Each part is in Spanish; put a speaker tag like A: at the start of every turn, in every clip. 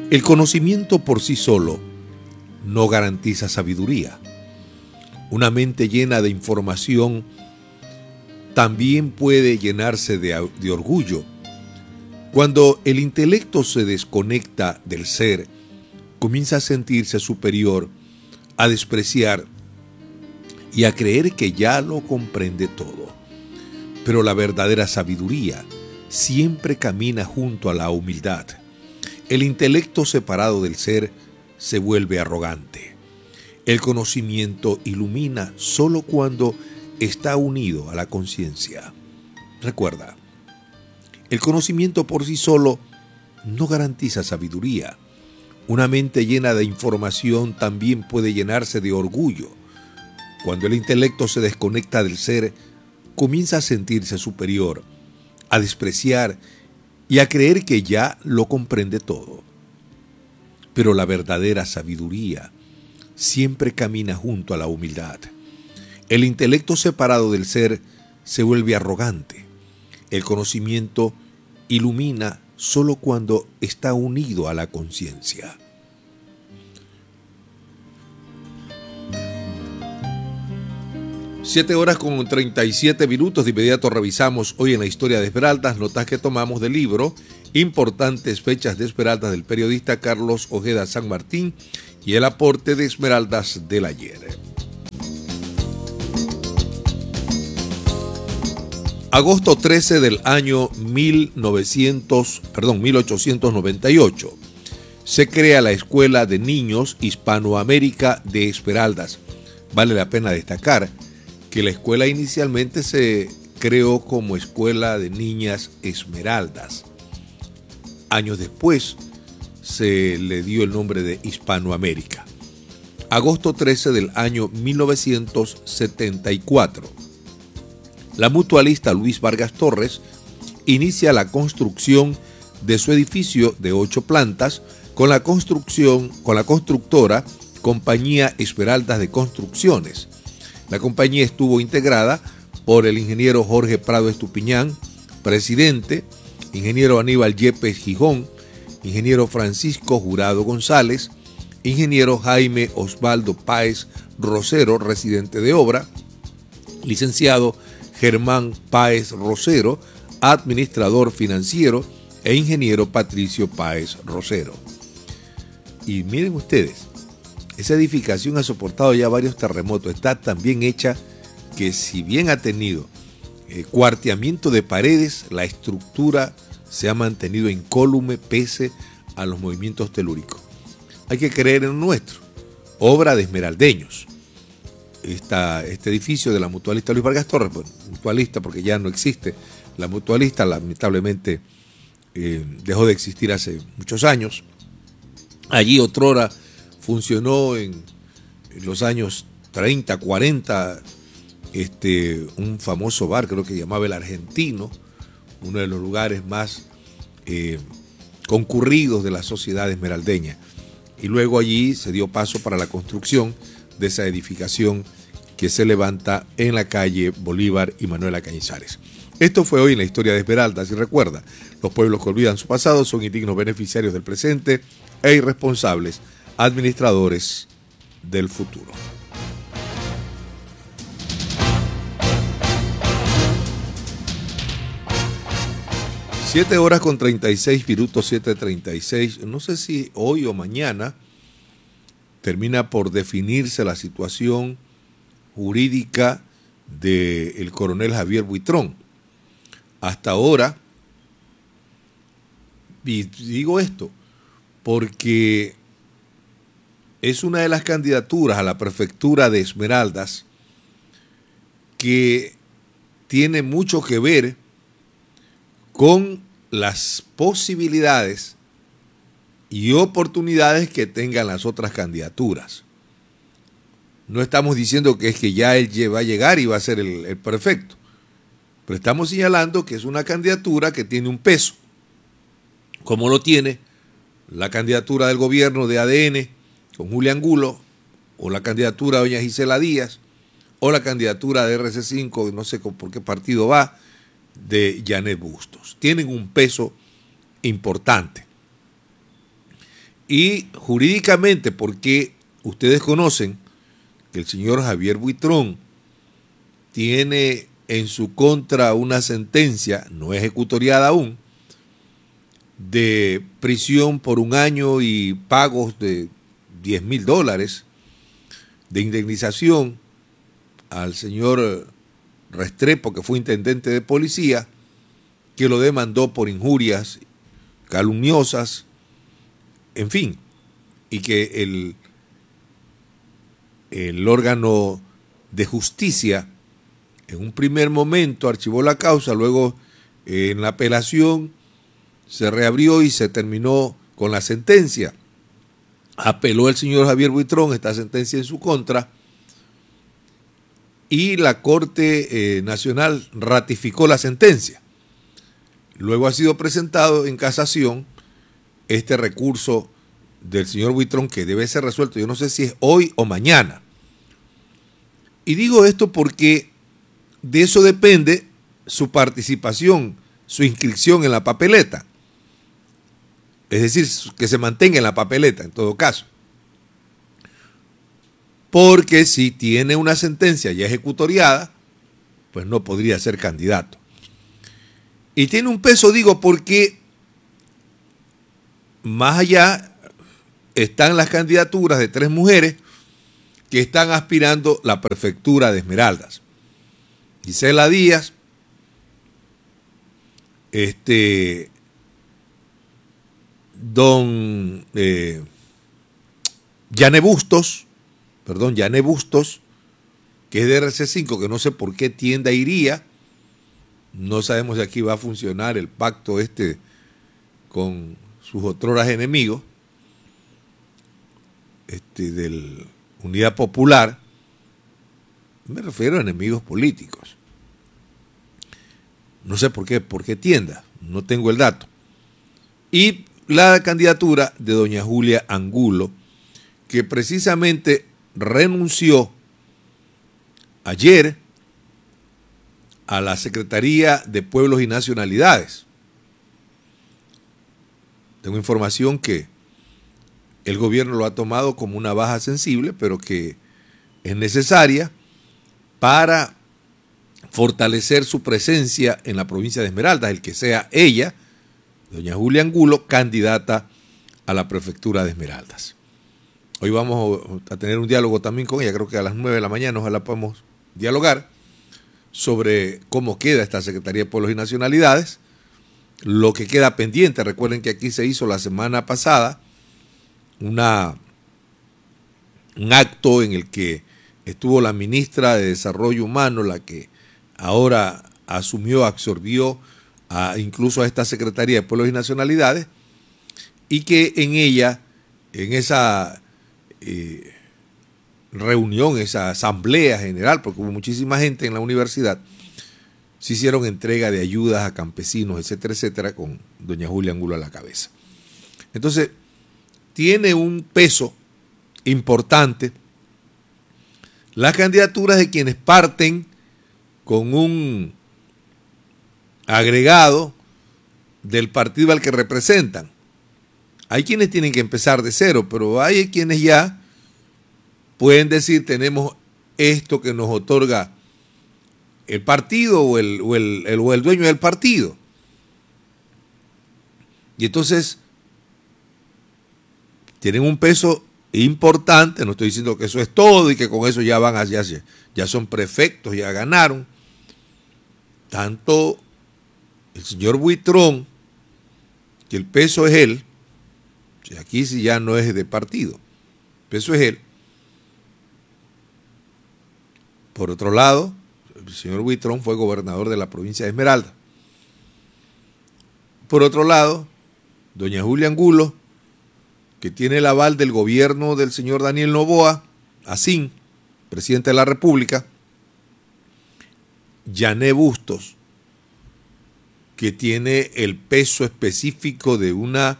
A: El conocimiento por sí solo no garantiza sabiduría. Una mente llena de información también puede llenarse de orgullo. Cuando el intelecto se desconecta del ser, comienza a sentirse superior, a despreciar y a creer que ya lo comprende todo. Pero la verdadera sabiduría siempre camina junto a la humildad. El intelecto separado del ser se vuelve arrogante. El conocimiento ilumina solo cuando está unido a la conciencia. Recuerda, el conocimiento por sí solo no garantiza sabiduría. Una mente llena de información también puede llenarse de orgullo. Cuando el intelecto se desconecta del ser, comienza a sentirse superior, a despreciar y a creer que ya lo comprende todo. Pero la verdadera sabiduría siempre camina junto a la humildad. El intelecto separado del ser se vuelve arrogante. El conocimiento ilumina solo cuando está unido a la conciencia. Siete horas con 37 minutos. De inmediato revisamos hoy en la historia de Esmeraldas, notas que tomamos del libro Importantes fechas de Esmeraldas del periodista Carlos Ojeda San Martín y el aporte de Esmeraldas del ayer. Agosto 13 del año 1898. Se crea la Escuela de Niños Hispanoamérica de Esmeraldas. Vale la pena destacar que la escuela inicialmente se creó como Escuela de Niñas Esmeraldas. Años después se le dio el nombre de Hispanoamérica. Agosto 13 del año 1974. La mutualista Luis Vargas Torres inicia la construcción de su edificio de 8 plantas con la constructora Compañía Esmeraldas de Construcciones. La compañía estuvo integrada por el ingeniero Jorge Prado Estupiñán, presidente, ingeniero Aníbal Yepes Gijón, ingeniero Francisco Jurado González, ingeniero Jaime Osvaldo Páez Rosero, residente de obra, licenciado Germán Páez Rosero, administrador financiero, e ingeniero Patricio Páez Rosero. Y miren ustedes, esa edificación ha soportado ya varios terremotos. Está tan bien hecha que, si bien ha tenido cuarteamiento de paredes, la estructura se ha mantenido incólume pese a los movimientos telúricos. Hay que creer en lo nuestro, obra de esmeraldeños. Este edificio de la mutualista Luis Vargas Torres, bueno, mutualista porque ya no existe. La mutualista lamentablemente dejó de existir hace muchos años. Allí otrora funcionó en los años 30, 40, un famoso bar, creo que llamaba El Argentino, uno de los lugares más concurridos de la sociedad esmeraldeña. Y luego allí se dio paso para la construcción de esa edificación que se levanta en la calle Bolívar y Manuela Cañizares. Esto fue hoy en la historia de Esmeraldas. Y recuerda, los pueblos que olvidan su pasado son indignos beneficiarios del presente e irresponsables administradores del futuro. Siete horas con 36 minutos, 7:36. No sé si hoy o mañana termina por definirse la situación jurídica del coronel Javier Buitrón. Hasta ahora, y digo esto porque es una de las candidaturas a la prefectura de Esmeraldas que tiene mucho que ver con las posibilidades y oportunidades que tengan las otras candidaturas. No estamos diciendo que es que ya él va a llegar y va a ser el prefecto, pero estamos señalando que es una candidatura que tiene un peso, como lo tiene la candidatura del gobierno de ADN con Julia Angulo, o la candidatura de doña Gisela Díaz, o la candidatura de RC5, no sé por qué partido va, de Janet Bustos. Tienen un peso importante. Y jurídicamente, porque ustedes conocen que el señor Javier Buitrón tiene en su contra una sentencia, no ejecutoriada aún, de prisión por 1 año y pagos de $10,000 de indemnización al señor Restrepo, que fue intendente de policía, que lo demandó por injurias calumniosas, en fin, y que el órgano de justicia en un primer momento archivó la causa, luego en la apelación se reabrió y se terminó con la sentencia. Apeló el señor Javier Buitrón esta sentencia en su contra y la Corte Nacional ratificó la sentencia. Luego ha sido presentado en casación este recurso del señor Buitrón que debe ser resuelto, yo no sé si es hoy o mañana. Y digo esto porque de eso depende su participación, su inscripción en la papeleta. Es decir, que se mantenga en la papeleta en todo caso. Porque si tiene una sentencia ya ejecutoriada, pues no podría ser candidato. Y tiene un peso, digo, porque más allá están las candidaturas de 3 mujeres que están aspirando la prefectura de Esmeraldas. Gisela Díaz, Yané Bustos, que es de RC5, que no sé por qué tienda iría. No sabemos si aquí va a funcionar el pacto con sus otroras enemigos del Unidad Popular. Me refiero a enemigos políticos. No sé por qué tienda, no tengo el dato. Y la candidatura de doña Julia Angulo, que precisamente renunció ayer a la Secretaría de Pueblos y Nacionalidades. Tengo información que el gobierno lo ha tomado como una baja sensible, pero que es necesaria para fortalecer su presencia en la provincia de Esmeraldas, el que sea ella, doña Julia Angulo, candidata a la prefectura de Esmeraldas. Hoy vamos a tener un diálogo también con ella, creo que a las 9 de la mañana ojalá podamos dialogar sobre cómo queda esta Secretaría de Pueblos y Nacionalidades, lo que queda pendiente. Recuerden que aquí se hizo la semana pasada un acto en el que estuvo la ministra de Desarrollo Humano, la que ahora absorbió incluso a esta Secretaría de Pueblos y Nacionalidades, y que en ella, en esa reunión, esa asamblea general, porque hubo muchísima gente en la universidad, se hicieron entrega de ayudas a campesinos, etcétera, etcétera, con doña Julia Angulo a la cabeza. Entonces, tiene un peso importante las candidaturas de quienes parten con un agregado del partido al que representan. Hay quienes tienen que empezar de cero, pero hay quienes ya pueden decir, tenemos esto que nos otorga el partido o el dueño del partido. Y entonces tienen un peso importante. No estoy diciendo que eso es todo y que con eso ya van allá, ya son prefectos, ya ganaron. Tanto el señor Buitrón, que el peso es él, aquí sí ya no es de partido, el peso es él. Por otro lado, el señor Buitrón fue gobernador de la provincia de Esmeraldas. Por otro lado, doña Julia Angulo, que tiene el aval del gobierno del señor Daniel Noboa, Asín, presidente de la República. Yané Bustos, que tiene el peso específico de una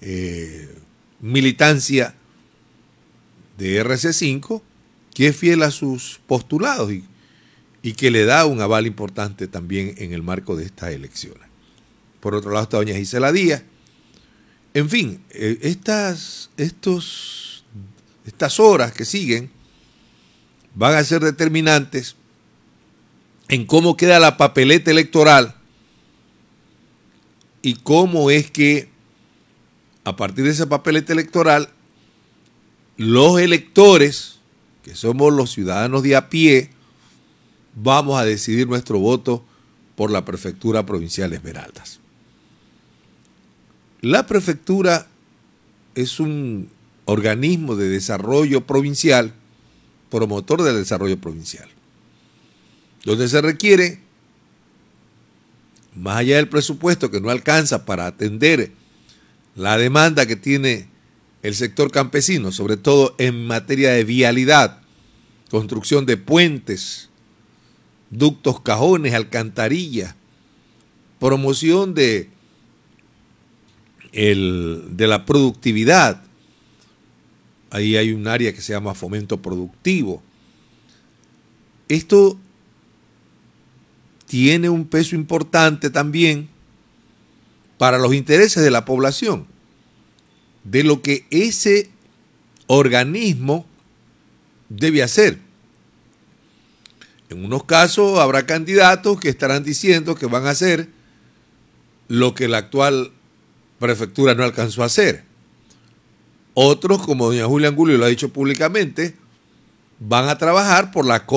A: militancia de RC5, que es fiel a sus postulados y que le da un aval importante también en el marco de estas elecciones. Por otro lado está doña Gisela Díaz, En fin, estas horas que siguen van a ser determinantes en cómo queda la papeleta electoral y cómo es que a partir de esa papeleta electoral los electores, que somos los ciudadanos de a pie, vamos a decidir nuestro voto por la Prefectura Provincial Esmeraldas. La prefectura es un organismo de desarrollo provincial, promotor del desarrollo provincial, donde se requiere, más allá del presupuesto que no alcanza para atender la demanda que tiene el sector campesino, sobre todo en materia de vialidad, construcción de puentes, ductos, cajones, alcantarillas, promoción de la productividad. Ahí hay un área que se llama fomento productivo. Esto tiene un peso importante también para los intereses de la población, de lo que ese organismo debe hacer. En unos casos habrá candidatos que estarán diciendo que van a hacer lo que la actual prefectura no alcanzó a hacer. Otros, como doña Julia Angulo lo ha dicho públicamente, van a trabajar por la